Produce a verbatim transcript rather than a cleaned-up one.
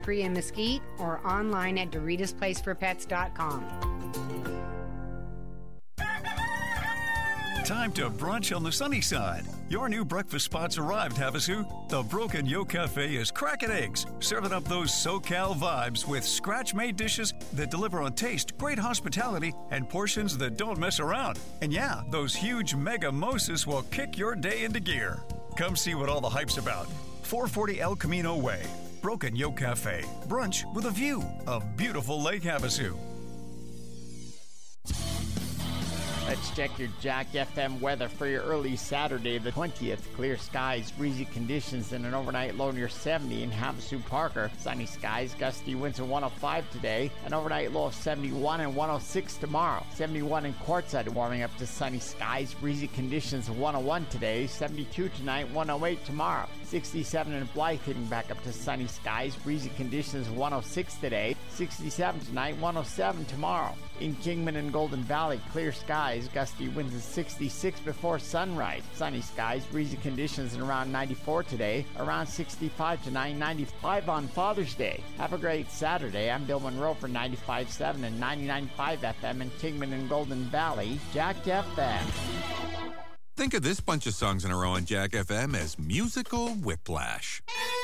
free in Mesquite or online at Doritos Place For Pets dot com. Time to brunch on the sunny side. Your new breakfast spot's arrived, Havasu. The Broken Yolk Cafe is cracking eggs, serving up those SoCal vibes with scratch-made dishes that deliver on taste, great hospitality, and portions that don't mess around. And yeah, those huge mega mimosas will kick your day into gear. Come see what all the hype's about. four forty El Camino Way. Broken Yolk Cafe. Brunch with a view of beautiful Lake Havasu. Let's check your Jack F M weather for your early Saturday the twentieth. Clear skies, breezy conditions, and an overnight low near seventy in Havasu Parker. Sunny skies, gusty winds at one oh five today. An overnight low of seventy-one and one oh six tomorrow. seventy-one in Quartzsite, warming up to sunny skies, breezy conditions one oh one today. seventy-two tonight, one oh eight tomorrow. sixty-seven in Blythe, hitting back up to sunny skies, breezy conditions one oh six today. sixty-seven tonight, one oh seven tomorrow. In Kingman and Golden Valley, clear skies, gusty winds at sixty-six before sunrise. Sunny skies, breezy conditions at around ninety-four today. Around sixty-five tonight, ninety-five on Father's Day. Have a great Saturday. I'm Bill Monroe for ninety-five point seven and ninety-nine point five F M in Kingman and Golden Valley. Jack F M. Think of this bunch of songs in a row on Jack F M as musical whiplash.